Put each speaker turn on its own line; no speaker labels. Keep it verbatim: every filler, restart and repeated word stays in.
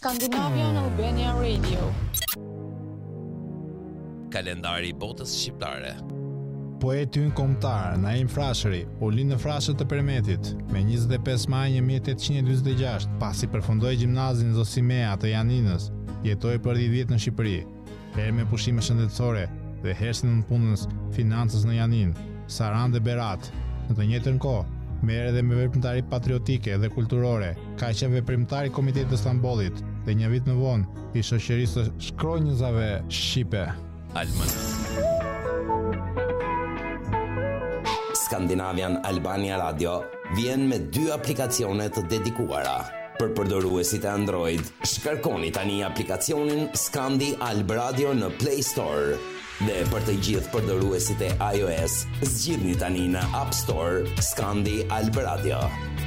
Scandinavian Albania Radio.
Kalendari i botës shqiptare.
Poeti ynë kombëtar Naim Frashëri u lind në Frashët të Permetit me njëzet e pesë maj një mijë e tetëqind e njëzet e gjashtë, pasi përfundoi gjimnazin Zosimea të Janinës, jetoi për dhjetë vjet në Shqipëri, herë me pushime shëndetësore dhe herë si nënpunës financës në Janin, Sarandë dhe Berat. Në të njëjtën kohë merr edhe me veprimtari patriotike dhe kulturore, ka qenë veprimtar i Komitetit të Stambollit dhe një vit më vonë i shoqërisë së shkronjëzave shqipe.
Almanak.
Skandinavian Albania Radio vjen me dy aplikacione të dedikuara. Për përdoruesit e Android, shkarkoni tani aplikacionin Skandi Alb Radio në Play Store. Dhe për të gjithë përdoruesit e iOS, zgjidhni tani në App Store Skandi Alb Radio.